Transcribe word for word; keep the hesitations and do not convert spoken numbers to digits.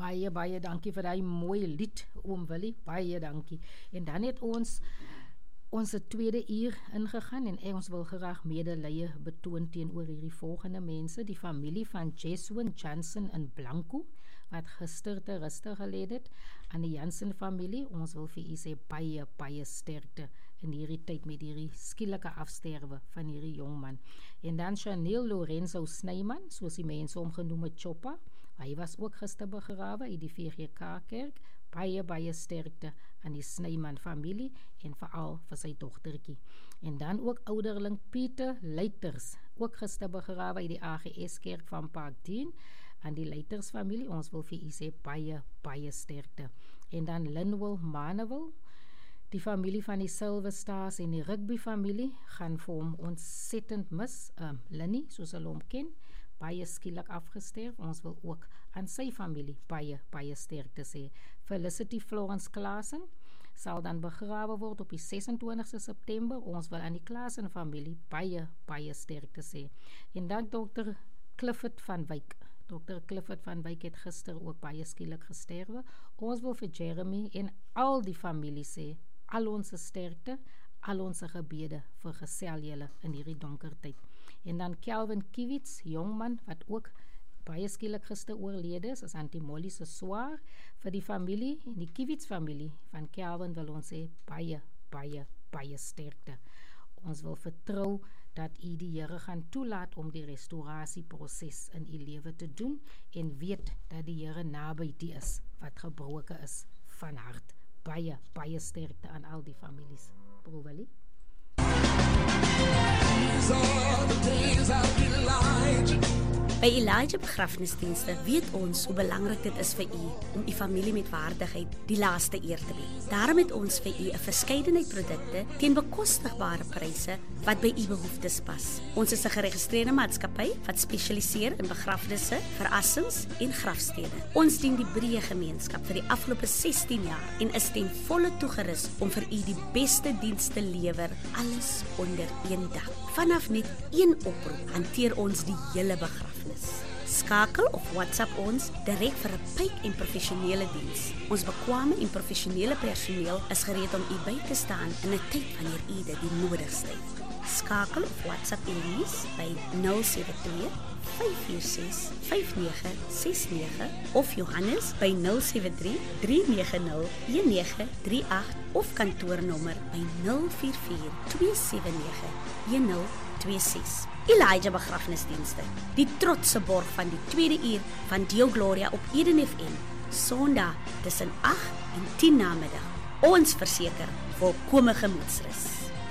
Baie, baie dankie vir die mooie lied, oom Willie, baie dankie. En dan het ons ons tweede uur ingegaan en ons wil graag medelee betoon teenoor hierdie volgende mense, die familie van Jeswin Johnson in Blanco, wat gister te ruste gelê het, aan die Jansen familie, ons wil vir u sê baie, baie sterkte in hierdie tyd met hierdie skielike afsterwe van hierdie jongman. En dan Chanel Lorenzo Snyman, soos die mense hom genoem het Choppa, hy was ook gister begrawe uit die V G K kerk, baie, baie sterkte aan die Snyman familie en veral vir sy dogtertjie. En dan ook ouderling Pieter Leiters, ook gister begrawe uit die A G S kerk van Parkdien, aan die Leiters familie, ons wil vir u sê baie, baie sterkte. En dan Linwil Manewil, die familie van die Silver Stars en die rugby familie, gaan vir hom ontsettend mis, um, Linnie, soos hulle hom ken, baie skielik afgesterf, ons wil ook aan sy familie baie, baie sterkte sê. Felicity Florence Klaasen sal dan begrawe word op die ses en twintigste September, ons wil aan die Klaasen familie baie, baie sterkte sê. En dan dokter Clifford van Wyk, dokter Clifford van Wyk het gister ook baie skielik gesterwe, ons wil vir Jeremy en al die familie sê, al ons sterkte, al ons gebede vir gesel julle in hierdie donker tyd. En dan Kelvin Kiewits, jongman, wat ook baie skielik gister oorlede is, is Antimolly se swaar, vir die familie, en die Kiewits familie van Kelvin wil ons sê, baie, baie, baie sterkte. Ons wil vertrou dat u die Here gaan toelaat om die restauratieproses in u lewe te doen, en weet dat die Here naby die is, wat gebroken is van hart. Baie, baie sterkte aan al die families. Broer Willie? By Elijah Begrafnisdienste weet ons hoe belangrik dit is vir u om u familie met waardigheid die laaste eer te bied. Daarom het ons vir u 'n verskeidenheid produkte teen bekostigbare pryse wat by u behoeftes pas. Ons is 'n geregistreerde maatskappy wat spesialiseer in begrafnisse, verrassings en grafstede. Ons dien die breë gemeenskap vir die afgelope sestien jaar en is ten volle toegerus om vir u die beste diens te lewer, alles onder een dak. Vanaf net een oproep hanteer ons die hele begrafnis. Skakel of WhatsApp ons direk vir 'n pyp en professionele diens. Ons bekwame en professionele personeel is gereed om u by te staan in 'n tyd wanneer u dit die nodigste het. Skakel of WhatsApp Elise by nul sewe twee, vyf vier ses, vyf nege ses nege of Johannes by nul sewe drie, drie nege nul, een nege drie agt of kantoornommer by nul vier vier, twee sewe nege, een nul twee ses. Elijah Begrafnisdienste, die trotse borg van die tweede uur van Deo Gloria op Eden F M, Sondag tussen agt en tien namiddag. Ons verseker volkome gemoedsrus.